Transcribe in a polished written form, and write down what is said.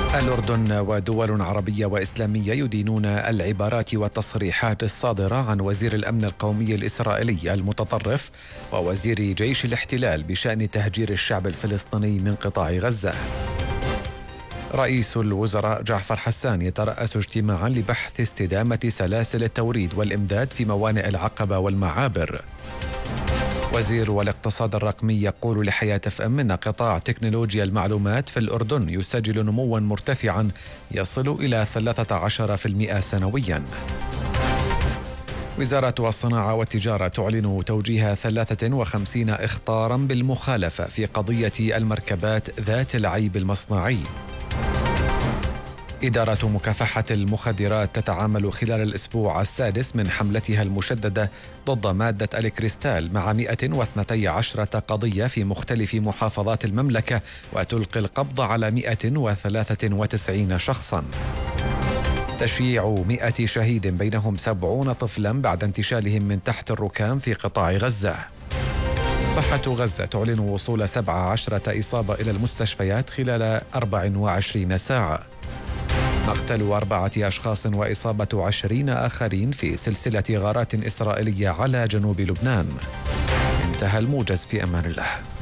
الأردن ودول عربية وإسلامية يدينون العبارات والتصريحات الصادرة عن وزير الأمن القومي الإسرائيلي المتطرف ووزير جيش الاحتلال بشأن تهجير الشعب الفلسطيني من قطاع غزة. رئيس الوزراء جعفر حسان يترأس اجتماعا لبحث استدامة سلاسل التوريد والإمداد في موانئ العقبة والمعابر. وزير الاقتصاد الرقمي يقول لحياة FM إن قطاع تكنولوجيا المعلومات في الأردن يسجل نموا مرتفعا يصل إلى 13% سنويا. وزارة الصناعة والتجارة تعلن توجيه 53 إخطارا بالمخالفة في قضية المركبات ذات العيب المصنعي. إدارة مكافحة المخدرات تتعامل خلال الأسبوع السادس من حملتها المشددة ضد مادة الكريستال مع 112 قضية في مختلف محافظات المملكة، وتلقي القبض على 193 شخصا. تشييع 100 شهيد بينهم 70 طفلا بعد انتشالهم من تحت الركام في قطاع غزة. صحة غزة تعلن وصول 17 إصابة إلى المستشفيات خلال 24 ساعة. مقتل 4 أشخاص وإصابة 20 آخرين في سلسلة غارات إسرائيلية على جنوب لبنان. انتهى الموجز، في أمان الله.